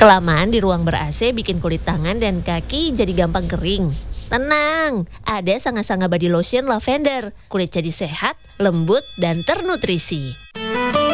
Kelamaan di ruang ber-AC bikin kulit tangan dan kaki jadi gampang kering. Tenang, ada Sanga-Sanga Body Lotion Lavender. Kulit jadi sehat, lembut, dan ternutrisi.